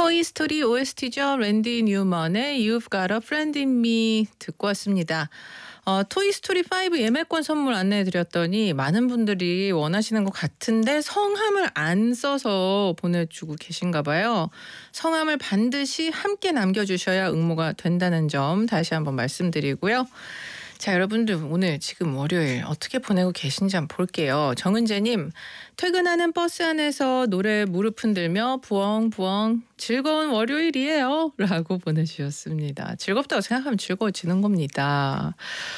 토이스토리 OST죠. 랜디 뉴먼의 You've Got a Friend in Me 듣고 왔습니다. 토이스토리 5 예매권 선물 안내해드렸더니 많은 분들이 원하시는 것 같은데 성함을 안 써서 보내주고 계신가 봐요. 성함을 반드시 함께 남겨주셔야 응모가 된다는 점 다시 한번 말씀드리고요. 자, 여러분들 오늘 지금 월요일 어떻게 보내고 계신지 한번 볼게요. 정은재님, 퇴근하는 버스 안에서 노래 무릎 흔들며 부엉부엉 즐거운 월요일이에요 라고 보내주셨습니다. 즐겁다고 생각하면 즐거워지는 겁니다.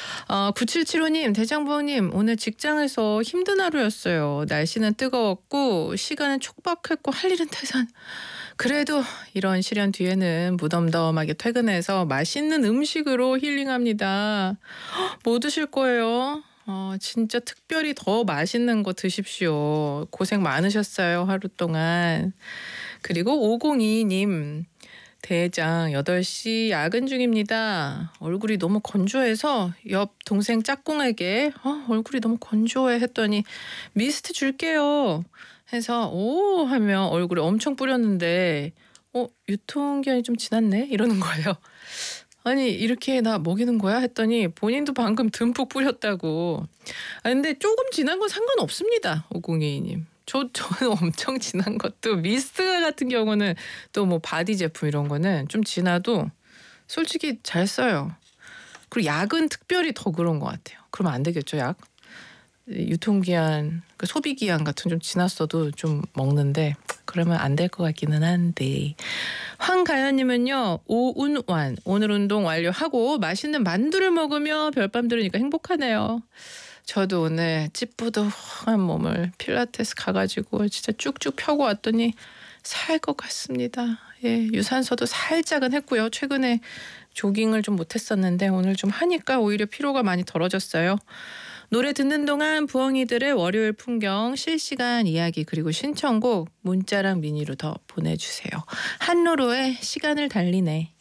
9775님, 대장부님, 오늘 직장에서 힘든 하루였어요. 날씨는 뜨거웠고 시간은 촉박했고 할 일은 태산. 그래도 이런 시련 뒤에는 무덤덤하게 퇴근해서 맛있는 음식으로 힐링합니다. 뭐 드실 거예요? 진짜 특별히 더 맛있는 거 드십시오. 고생 많으셨어요, 하루 동안. 그리고 5022님, 대장 8시 야근 중입니다. 얼굴이 너무 건조해서 옆 동생 짝꿍에게 얼굴이 너무 건조해 했더니 미스트 줄게요 해서 오 하며 얼굴에 엄청 뿌렸는데 유통기한이 좀 지났네 이러는 거예요. 아니 이렇게 나 먹이는 거야 했더니 본인도 방금 듬뿍 뿌렸다고. 근데 조금 지난 건 상관없습니다. 5022님. 저는 엄청 진한 것도 미스트 같은 경우는 또 뭐 바디 제품 이런 거는 좀 지나도 솔직히 잘 써요. 그리고 약은 특별히 더 그런 것 같아요. 그러면 안 되겠죠, 약? 유통기한, 그 소비기한 같은 좀 지났어도 좀 먹는데 그러면 안 될 것 같기는 한데. 황가연님은요, 오운완 오늘 운동 완료하고 맛있는 만두를 먹으며 별밤 들으니까 행복하네요. 저도 오늘 찌뿌둥한 몸을 필라테스 가가지고 진짜 쭉쭉 펴고 왔더니 살 것 같습니다. 예, 유산소도 살짝은 했고요. 최근에 조깅을 좀 못했었는데 오늘 좀 하니까 오히려 피로가 많이 덜어졌어요. 노래 듣는 동안 부엉이들의 월요일 풍경, 실시간 이야기 그리고 신청곡 문자랑 미니로 더 보내주세요. 한로로의 시간을 달리네.